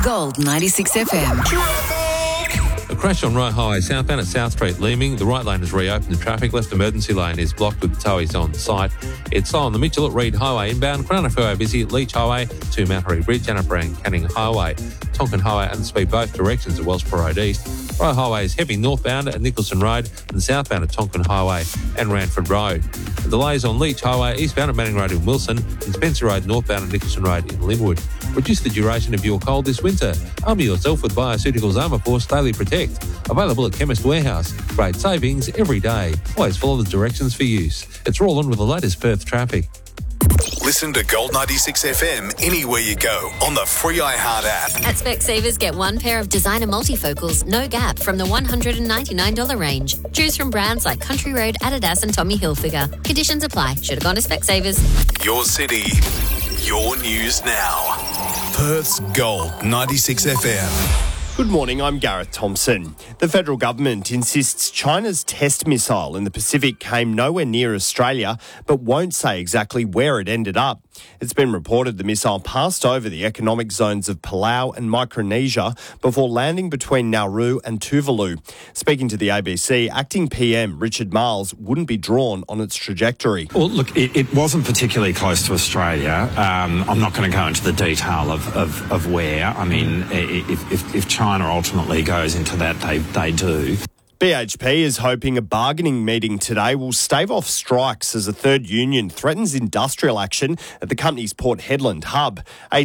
Gold 96 FM. A crash on Roe Highway southbound at South Street, Leeming. The right lane is reopened. The traffic left emergency lane is blocked with towies on site. It's slow on the Mitchell at Reed Highway inbound. Cronulla Freeway busy at Leach Highway to Mount Harry Bridge, Annabrand Canning Highway. Tonkin Highway and speed both directions at Wellsboro Road East. Roe Highway is heavy northbound at Nicholson Road and southbound at Tonkin Highway and Ranford Road. The delays on Leach Highway eastbound at Manning Road in Wilson and Spencer Road northbound at Nicholson Road in Linwood. Reduce the duration of your cold this winter. Arm yourself with Bioceuticals Armour Force Daily Protect. Available at Chemist Warehouse. Great savings every day. Always follow the directions for use. It's Roland with the latest Perth traffic. Listen to Gold 96 FM anywhere you go on the free iHeart app. At Specsavers, get one pair of designer multifocals, no gap, from the $199 range. Choose from brands like Country Road, Adidas and Tommy Hilfiger. Conditions apply. Should have gone to Specsavers. Your city, your news now. Perth's Gold 96 FM. Good morning, I'm Gareth Thompson. The federal government insists China's test missile in the Pacific came nowhere near Australia, but won't say exactly where it ended up. It's been reported the missile passed over the economic zones of Palau and Micronesia before landing between Nauru and Tuvalu. Speaking to the ABC, Acting PM Richard Marles wouldn't be drawn on its trajectory. Well, look, it wasn't particularly close to Australia. I'm not going to go into the detail of where. I mean, if China ultimately goes into that, they do. BHP is hoping a bargaining meeting today will stave off strikes as a third union threatens industrial action at the company's Port Hedland hub.